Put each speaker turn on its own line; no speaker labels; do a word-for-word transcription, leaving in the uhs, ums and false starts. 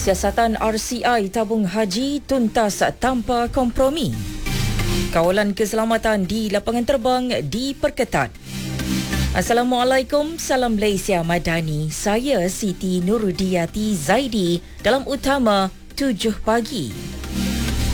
Siasatan R C I tabung haji tuntas tanpa kompromi. Kawalan keselamatan di lapangan terbang diperketat. Assalamualaikum, salam Malaysia Madani. Saya Siti Nurudiyati Zaidi dalam utama tujuh pagi.